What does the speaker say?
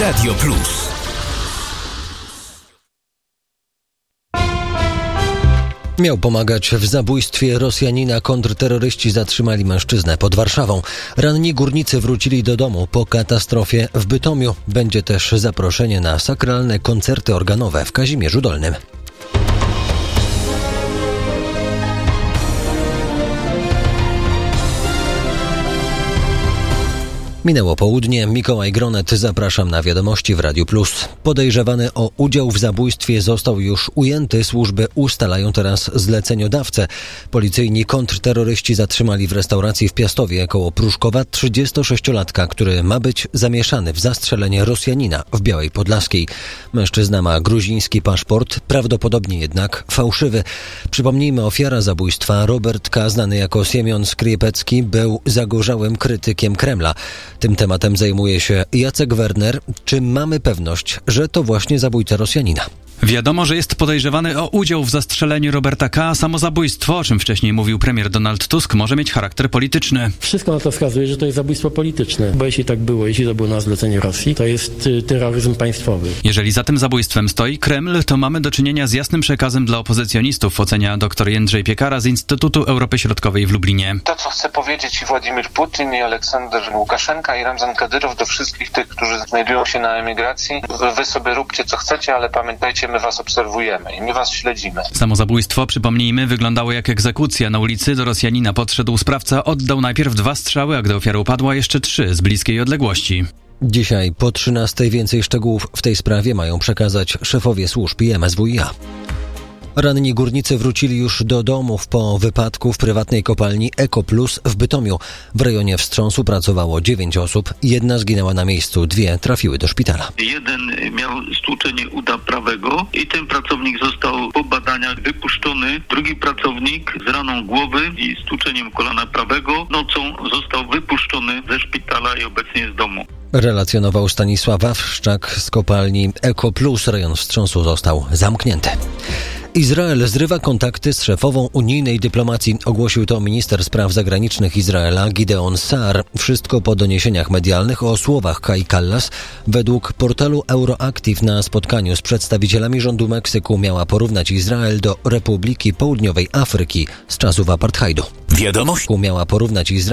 Radio Plus. Miał pomagać w zabójstwie Rosjanina. Kontrterroryści zatrzymali mężczyznę pod Warszawą. Ranni górnicy wrócili do domu po katastrofie w Bytomiu. Będzie też zaproszenie na sakralne koncerty organowe w Kazimierzu Dolnym. Minęło południe. Mikołaj Gronet, zapraszam na wiadomości w Radiu Plus. Podejrzewany o udział w zabójstwie został już ujęty. Służby ustalają teraz zleceniodawcę. Policyjni kontrterroryści zatrzymali w restauracji w Piastowie koło Pruszkowa 36-latka, który ma być zamieszany w zastrzelenie Rosjanina w Białej Podlaskiej. Mężczyzna ma gruziński paszport, prawdopodobnie jednak fałszywy. Przypomnijmy, ofiara zabójstwa Robert K., znany jako Siemion Skriepecki, był zagorzałym krytykiem Kremla. Tym tematem zajmuje się Jacek Werner. Czy mamy pewność, że to właśnie zabójca Rosjanina? Wiadomo, że jest podejrzewany o udział w zastrzeleniu Roberta K. Samozabójstwo, o czym wcześniej mówił premier Donald Tusk, może mieć charakter polityczny. Wszystko na to wskazuje, że to jest zabójstwo polityczne, bo jeśli tak było, jeśli to było na zlecenie Rosji, to jest terroryzm państwowy. Jeżeli za tym zabójstwem stoi Kreml, to mamy do czynienia z jasnym przekazem dla opozycjonistów, ocenia dr Jędrzej Piekara z Instytutu Europy Środkowej w Lublinie. To, co chce powiedzieć i Władimir Putin, i Aleksander Łukaszenka, i Ramzan Kadyrow do wszystkich tych, którzy znajdują się na emigracji: wy sobie róbcie co chcecie, ale pamiętajcie, my was obserwujemy i my was śledzimy. Samozabójstwo, przypomnijmy, wyglądało jak egzekucja. Na ulicy do Rosjanina podszedł sprawca, oddał najpierw 2 strzały, a gdy ofiara upadła, jeszcze 3 z bliskiej odległości. Dzisiaj po 13:00 więcej szczegółów w tej sprawie mają przekazać szefowie służb i MSWiA. Ranni górnicy wrócili już do domów po wypadku w prywatnej kopalni EcoPlus w Bytomiu. W rejonie wstrząsu pracowało 9 osób. 1 zginęła na miejscu, 2 trafiły do szpitala. Jeden miał stłuczenie uda prawego i ten pracownik został po badaniach wypuszczony. Drugi pracownik z raną głowy i stłuczeniem kolana prawego nocą został wypuszczony ze szpitala i obecnie jest w domu. Relacjonował Stanisław Wawrszczak z kopalni EcoPlus. Rejon wstrząsu został zamknięty. Izrael zrywa kontakty z szefową unijnej dyplomacji. Ogłosił to minister spraw zagranicznych Izraela Gideon Saar. Wszystko po doniesieniach medialnych o słowach Kai Kallas. Według portalu Euroactiv na spotkaniu z przedstawicielami rządu Meksyku miała porównać Izrael do Republiki Południowej Afryki z czasów apartheidu. Wiadomość. Miała porównać Izrael